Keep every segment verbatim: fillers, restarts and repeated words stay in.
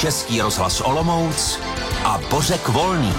Český rozhlas Olomouc a Bořek Volný.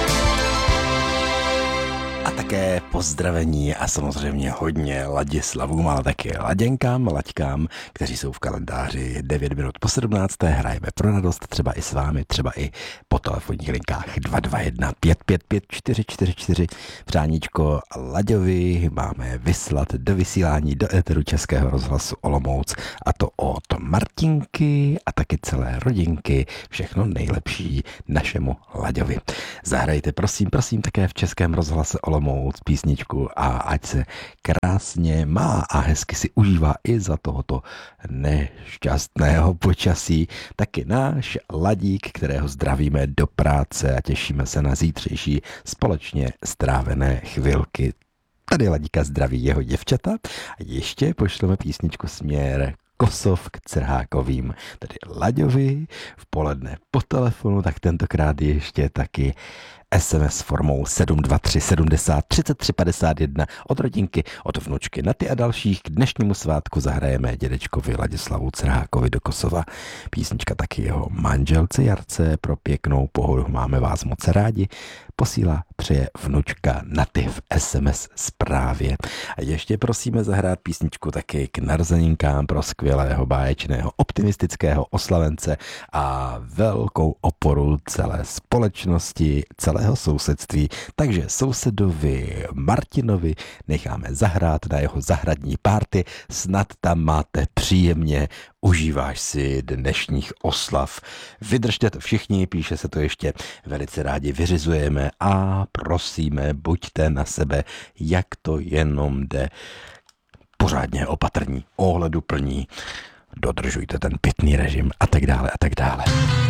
A také pozdravení a samozřejmě hodně Ladislavům, ale také Laděnkám, Laďkám, kteří jsou v kalendáři devět minut po sedmnácté. Hrajeme pro radost třeba i s vámi, třeba i po telefonních linkách dva dva jedna pět pět pět čtyři čtyři čtyři. Přáníčko Laďovi máme vyslat do vysílání do éteru Českého rozhlasu Olomouc, a to od Martinky a taky celé rodinky. Všechno nejlepší našemu Laďovi. Zahrajte prosím, prosím také v Českém rozhlase Olomouc písničku a ať se krásně má a hezky si užívá i za tohoto nešťastného počasí. Taky náš Ladík, kterého zdravíme do práce a těšíme se na zítřejší společně strávené chvilky. Tady Ladíka zdraví jeho děvčata a ještě pošleme písničku směr Kosov k Crhákovým, tedy Laďovi v poledne po telefonu, tak tentokrát ještě taky es em es formou sedm dva tři sedmdesát třicet tři padesát jedna od rodinky, od vnučky Naty a dalších. K dnešnímu svátku zahrajeme dědečkovi Ladislavu Crhákovi do Kosova. Písnička taky jeho manželce Jarce, pro pěknou pohodu, máme vás moc rádi. Posílá přeje vnučka Naty v es em es zprávě. A ještě prosíme zahrát písničku taky k narozeninkám pro skvělého, báječného, optimistického oslavence a velkou oporu celé společnosti, celého sousedství. Takže sousedovi Martinovi necháme zahrát na jeho zahradní párty. Snad tam máte příjemně, užíváš si dnešních oslav. Vydržte to všichni, píše se to ještě, velice rádi vyřizujeme a prosíme, buďte na sebe, jak to jenom jde. Pořádně opatrní, ohleduplní, dodržujte ten pitný režim a tak dále a tak dále.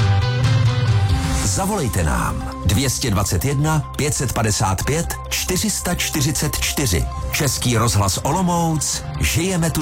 Zavolejte nám dvě dvacet jedna pět padesát pět čtyři čtyřicet čtyři. Český rozhlas Olomouc, žijeme tu